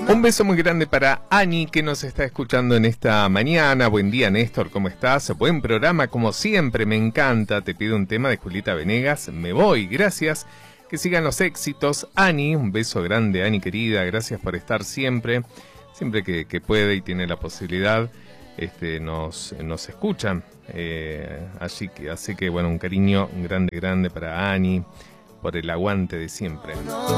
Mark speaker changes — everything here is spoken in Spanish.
Speaker 1: Un beso muy grande para Ani, que nos está escuchando en esta mañana. Buen día, Néstor, ¿cómo estás? Buen programa, como siempre, me encanta. Te pido un tema de Julieta Venegas. Me voy, gracias. Que sigan los éxitos. Ani, un beso grande, Ani querida. Gracias por estar siempre. Siempre que puede y tiene la posibilidad, nos escuchan. Así que, bueno, un cariño grande para Ani, por el aguante de siempre.